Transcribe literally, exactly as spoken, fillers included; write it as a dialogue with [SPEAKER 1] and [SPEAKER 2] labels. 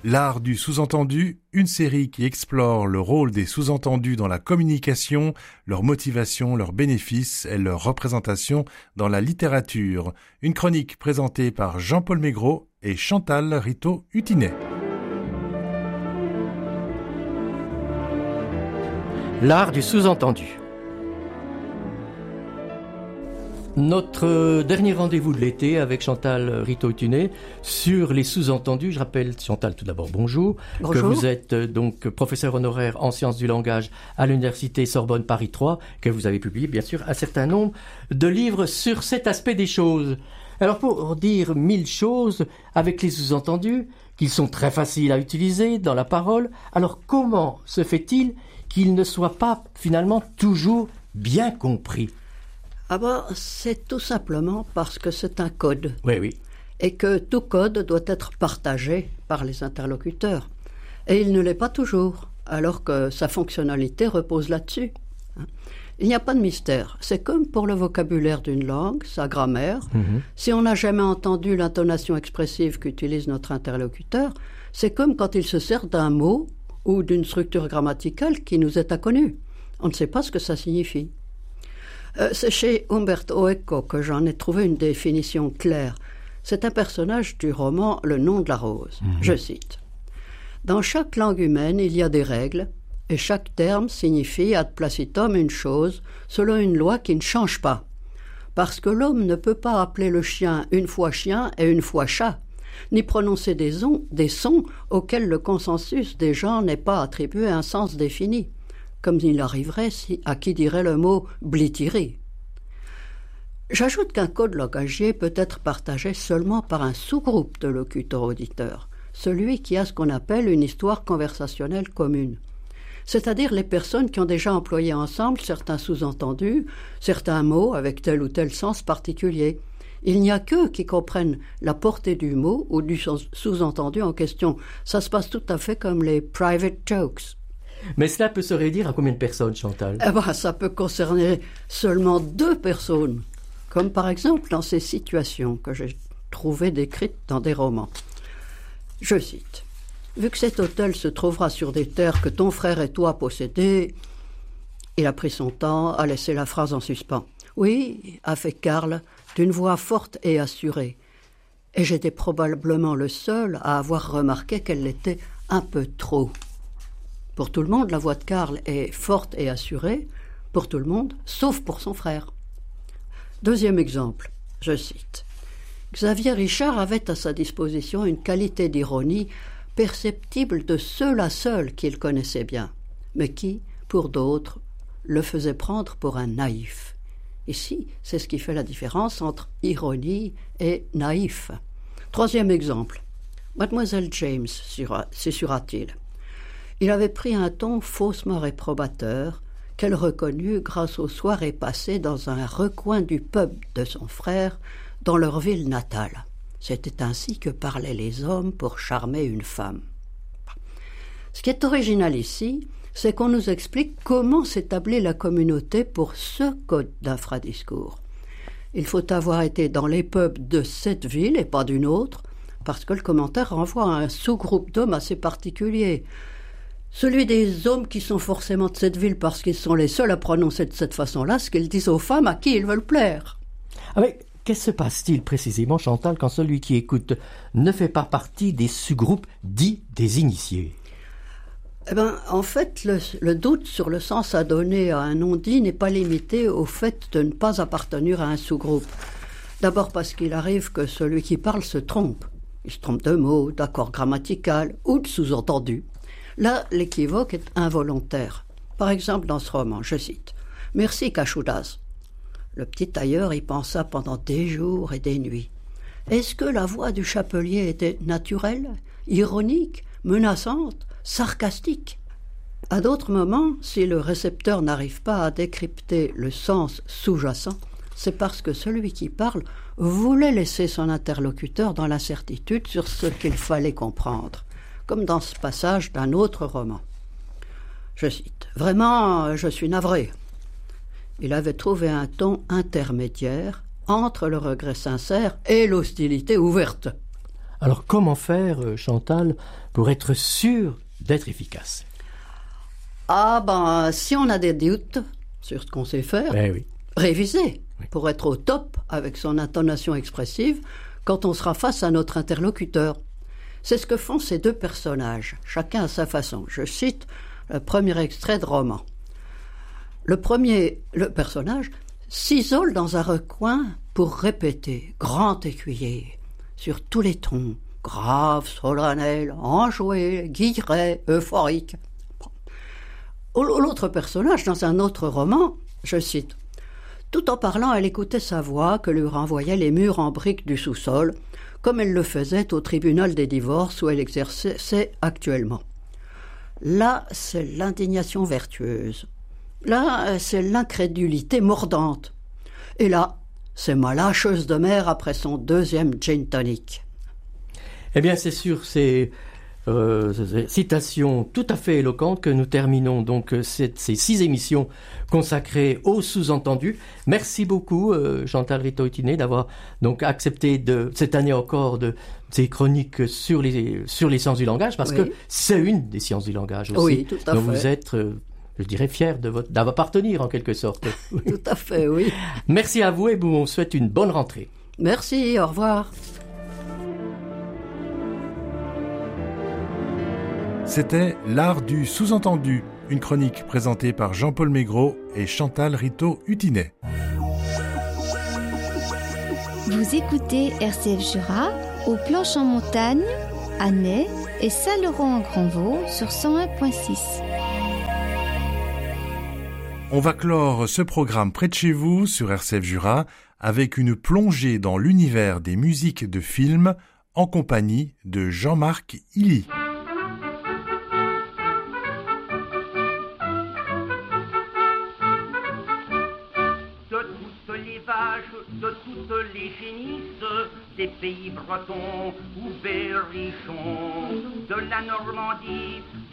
[SPEAKER 1] L'art du sous-entendu, une série qui explore le rôle des sous-entendus dans la communication, leur motivation, leurs bénéfices et leur représentation dans la littérature. Une chronique présentée par Jean-Paul Maigret et Chantal Rittaud-Hutinet.
[SPEAKER 2] L'art du sous-entendu. Notre dernier rendez-vous de l'été avec Chantal Rittaud-Hutinet sur les sous-entendus. Je rappelle, Chantal, tout d'abord, bonjour.
[SPEAKER 3] Bonjour.
[SPEAKER 2] Que vous êtes donc professeur honoraire en sciences du langage à l'université Sorbonne Paris trois, que vous avez publié, bien sûr, un certain nombre de livres sur cet aspect des choses. Alors, pour dire mille choses avec les sous-entendus, qu'ils sont très faciles à utiliser dans la parole, alors comment se fait-il qu'ils ne soient pas, finalement, toujours bien compris ?
[SPEAKER 3] Ah ben, c'est tout simplement parce que c'est un code.
[SPEAKER 2] Oui, oui.
[SPEAKER 3] Et que tout code doit être partagé par les interlocuteurs. Et il ne l'est pas toujours, alors que sa fonctionnalité repose là-dessus. Il n'y a pas de mystère. C'est comme pour le vocabulaire d'une langue, sa grammaire. Mm-hmm. Si on n'a jamais entendu l'intonation expressive qu'utilise notre interlocuteur, c'est comme quand il se sert d'un mot ou d'une structure grammaticale qui nous est inconnue. On ne sait pas ce que ça signifie. Euh, c'est chez Umberto Eco que j'en ai trouvé une définition claire. C'est un personnage du roman Le nom de la rose. Mmh. Je cite. « Dans chaque langue humaine, il y a des règles, et chaque terme signifie ad placitum une chose, selon une loi qui ne change pas. Parce que l'homme ne peut pas appeler le chien une fois chien et une fois chat, ni prononcer des, on, des sons auxquels le consensus des gens n'est pas attribué un sens défini. Comme il arriverait si, à qui dirait le mot « blitiri ». J'ajoute qu'un code langagier peut être partagé seulement par un sous-groupe de locuteurs-auditeurs, celui qui a ce qu'on appelle une histoire conversationnelle commune, c'est-à-dire les personnes qui ont déjà employé ensemble certains sous-entendus, certains mots avec tel ou tel sens particulier. Il n'y a qu'eux qui comprennent la portée du mot ou du sous-entendu en question. Ça se passe tout à fait comme les « private jokes ».
[SPEAKER 2] Mais cela peut se réduire à combien de personnes, Chantal ?
[SPEAKER 3] Eh ben, ça peut concerner seulement deux personnes, comme par exemple dans ces situations que j'ai trouvées décrites dans des romans. Je cite. « Vu que cet hôtel se trouvera sur des terres que ton frère et toi possédez... » Il a pris son temps, a laissé la phrase en suspens. « Oui, » a fait Karl, d'une voix forte et assurée. Et j'étais probablement le seul à avoir remarqué qu'elle l'était un peu trop. Pour tout le monde, la voix de Karl est forte et assurée, pour tout le monde, sauf pour son frère. Deuxième exemple, je cite. Xavier Richard avait à sa disposition une qualité d'ironie perceptible de seul à seul qu'il connaissait bien, mais qui, pour d'autres, le faisait prendre pour un naïf. Ici, c'est ce qui fait la différence entre ironie et naïf. Troisième exemple, Mademoiselle James, susurra-t-il. Il avait pris un ton faussement réprobateur qu'elle reconnut grâce aux soirées passées dans un recoin du pub de son frère dans leur ville natale. C'était ainsi que parlaient les hommes pour charmer une femme. Ce qui est original ici, c'est qu'on nous explique comment s'établit la communauté pour ce code d'infradiscours. Il faut avoir été dans les pubs de cette ville et pas d'une autre, parce que le commentaire renvoie à un sous-groupe d'hommes assez particulier. Celui des hommes qui sont forcément de cette ville parce qu'ils sont les seuls à prononcer de cette façon-là ce qu'ils disent aux femmes à qui ils veulent plaire.
[SPEAKER 2] Ah mais qu'est-ce qui se passe-t-il précisément, Chantal, quand celui qui écoute ne fait pas partie des sous-groupes dits des initiés ?
[SPEAKER 3] Eh bien, en fait, le, le doute sur le sens à donner à un non-dit n'est pas limité au fait de ne pas appartenir à un sous-groupe. D'abord parce qu'il arrive que celui qui parle se trompe. Il se trompe de mots, d'accord grammatical ou de sous-entendu. Là, l'équivoque est involontaire. Par exemple, dans ce roman, je cite « Merci, Cachoudas ». Le petit tailleur y pensa pendant des jours et des nuits. Est-ce que la voix du chapelier était naturelle, ironique, menaçante, sarcastique ? À d'autres moments, si le récepteur n'arrive pas à décrypter le sens sous-jacent, c'est parce que celui qui parle voulait laisser son interlocuteur dans l'incertitude sur ce qu'il fallait comprendre, comme dans ce passage d'un autre roman. Je cite « Vraiment, je suis navré ». Il avait trouvé un ton intermédiaire entre le regret sincère et l'hostilité ouverte.
[SPEAKER 2] Alors comment faire, euh, Chantal, pour être sûr d'être efficace?
[SPEAKER 3] Ah ben, si on a des doutes sur ce qu'on sait faire,
[SPEAKER 2] Eh oui.
[SPEAKER 3] réviser
[SPEAKER 2] Oui.
[SPEAKER 3] pour être au top avec son intonation expressive quand on sera face à notre interlocuteur. C'est ce que font ces deux personnages, chacun à sa façon. Je cite le premier extrait de roman. Le premier, le personnage, s'isole dans un recoin pour répéter, grand écuyer, sur tous les tons, grave, solennel, enjoué, guilleret, euphorique. L'autre personnage, dans un autre roman, je cite, tout en parlant, elle écoutait sa voix que lui renvoyaient les murs en briques du sous-sol, comme elle le faisait au tribunal des divorces où elle exerçait actuellement. Là, c'est l'indignation vertueuse. Là, c'est l'incrédulité mordante. Et là, c'est ma lâcheuse de mer après son deuxième gin tonic.
[SPEAKER 2] Eh bien, c'est sur ces, euh, ces citations tout à fait éloquentes que nous terminons donc cette, ces six émissions consacrées aux sous-entendus. Merci beaucoup, euh, Chantal Ritto-Utiné, d'avoir donc accepté de cette année encore de ces chroniques sur les sur les sciences du langage, parce
[SPEAKER 3] Oui.
[SPEAKER 2] que c'est une des sciences du langage aussi.
[SPEAKER 3] Oui, tout à
[SPEAKER 2] dont
[SPEAKER 3] fait.
[SPEAKER 2] vous êtes, euh, je dirais, fier de votre d'appartenir en quelque sorte.
[SPEAKER 3] Tout à fait, oui.
[SPEAKER 2] Merci à vous et vous, on souhaite une bonne rentrée.
[SPEAKER 3] Merci, au revoir.
[SPEAKER 1] C'était L'art du sous-entendu, une chronique présentée par Jean-Paul Maigret et Chantal Ritto-Utiné.
[SPEAKER 4] Vous écoutez R C F Jura aux Planches en montagne, à Ney et Saint-Laurent-en-Grandvaux sur cent un virgule six.
[SPEAKER 1] On va clore ce programme près de chez vous sur R C F Jura avec une plongée dans l'univers des musiques de films en compagnie de Jean-Marc Illy.
[SPEAKER 5] De toutes les génisses, des pays bretons ou berrichons, de la Normandie